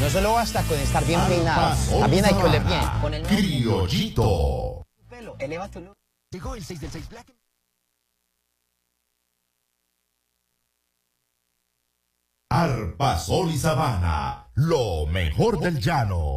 No solo basta con estar bien peinado, también hay que oler bien. Con el Criollito. pelo, eleva tu look. Llegó el 6 del 6 Black. Arpa, Sol y Sabana, lo mejor del llano.